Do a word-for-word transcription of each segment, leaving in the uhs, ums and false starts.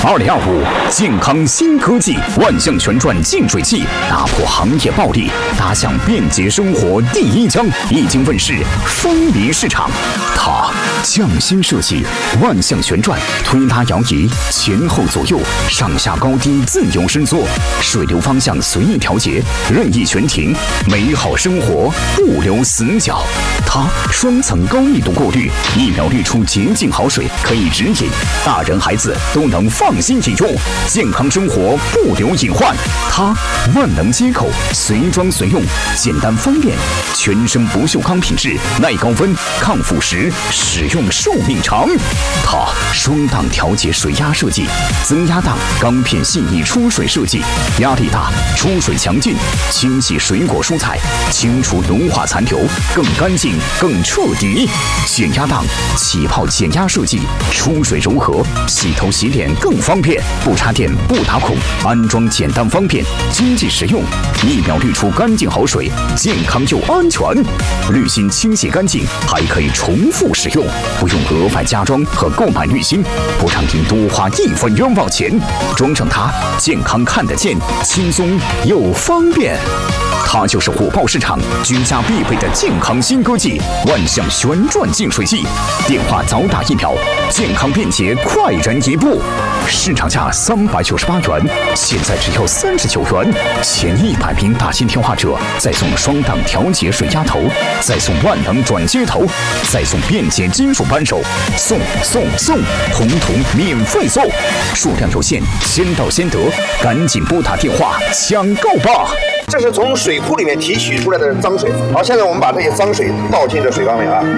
二零二五健康新科技万象旋转净水器打破行业暴利，打响便捷生活第一枪，已经问世，风靡市场。它匠心设计，万象旋转，推拉摇移，前后左右、上下高低自由伸缩，水流方向随意调节，任意悬停，美好生活不留死角。它双层高密度过滤，一秒滤出洁净好水，可以直饮，大人孩子都能放心饮用，健康生活不留隐患。它万能接口，随装随用，简单方便，全身不锈钢品质，耐高温、抗腐蚀，使用寿命长。它双档调节水压设计，增压档钢片细腻出水设计，压力大，出水强劲，清洗水果蔬菜，清除融化残留，更干净更彻底。减压档起泡减压设计，出水柔和，洗头洗脸更方便，不插电不打孔，安装简单方便，经济实用，一秒滤出干净好水，健康又安全。滤芯清洗干净，还可以重复使用，不用额外加装和购买滤芯，不让您多花一分冤枉钱。装上它，健康看得见，轻松又方便。它就是火爆市场居家必备的健康新科技——万象旋转净水器。电话早打一秒，健康便捷，快人一步。市场价三百九十八元，现在只要三十九元。前一百名打进电话者再送双档调节水压头，再送万能转接头，再送便捷金属扳手，送送送，统统免费送。数量有限，先到先得，赶紧拨打电话抢购吧！ 这是从水库里面提取出来的脏水。好，现在我们把这些脏水倒进这水缸里啊。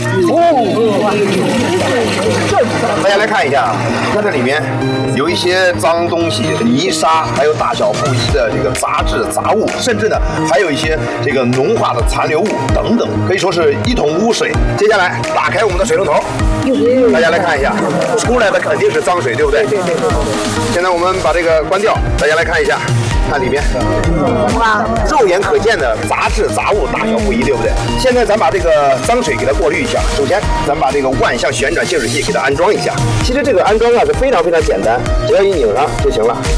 大家来看一下啊，看这里面有一些脏东西、泥沙，还有大小不一的这个杂质杂物，甚至呢还有一些这个浓化的残留物等等，可以说是一桶污水。接下来打开我们的水龙头，大家来看一下，出来的肯定是脏水，对不对？对对对。现在我们把这个关掉，大家来看一下。看里面，哇，肉眼可见的杂质杂物大小不一，对不对？现在咱把这个脏水给它过滤一下。首先，咱把这个万向旋转净水器给它安装一下。其实这个安装啊是非常非常简单，只要一拧上就行了。